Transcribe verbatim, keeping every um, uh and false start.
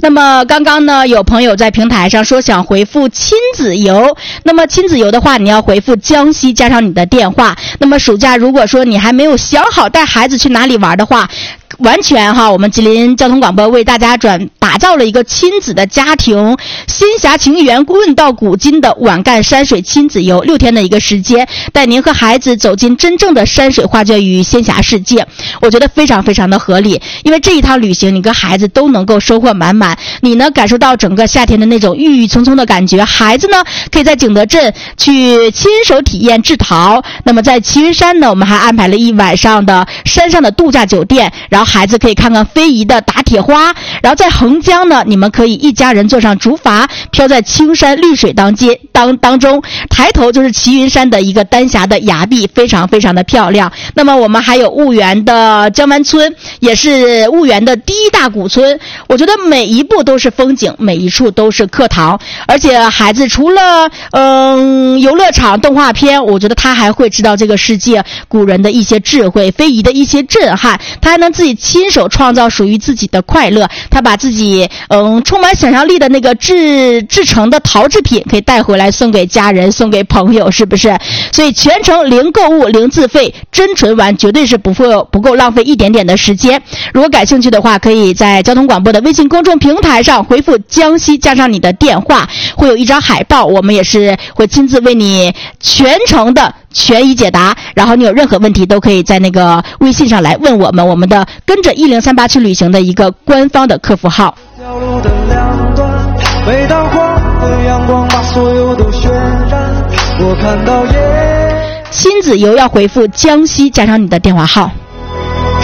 那么刚刚呢，有朋友在平台上说想回复亲子游，那么亲子游的话，你要回复江西加上你的电话。那么暑假如果说你还没有想好带孩子去哪里玩的话，完全哈，我们吉林交通广播为大家转打造了一个亲子的家庭仙侠情缘问到古今的晚干山水亲子游，六天的一个时间，带您和孩子走进真正的山水画卷与仙侠世界。我觉得非常非常的合理，因为这一趟旅行你跟孩子都能够收获满满，你呢感受到整个夏天的那种郁郁葱葱的感觉，孩子呢可以在景德镇去亲手体验制陶。那么在齐云山呢，我们还安排了一晚上的山上的度假酒店，然后孩子可以看看非遗的打铁花。然后在横江呢，你们可以一家人坐上竹筏，飘在青山绿水当街当当中，抬头就是齐云山的一个丹霞的崖壁，非常非常的漂亮。那么我们还有婺源的江湾村，也是婺源的第一大古村，我觉得每一步都是风景，每一处都是课堂，而且孩子除了嗯游乐场动画片，我觉得他还会知道这个世界古人的一些智慧，非遗的一些震撼，他还能自己亲手创造属于自己的快乐，他把自己嗯充满想象力的那个制制成的陶制品可以带回来送给家人，送给朋友，是不是？所以全程零购物零自费，真纯玩，绝对是不够不够浪费一点点的时间。如果感兴趣的话，可以在交通广播的微信公众平台上回复江西加上你的电话，会有一张海报，我们也是会亲自为你全程的全疑解答，然后你有任何问题都可以在那个微信上来问我们，我们的跟着一零三八去旅行的一个官方的客服号。 小路的两端，每道光的阳光把所有都渲染，我看到夜。 亲子游要回复江西加上你的电话号。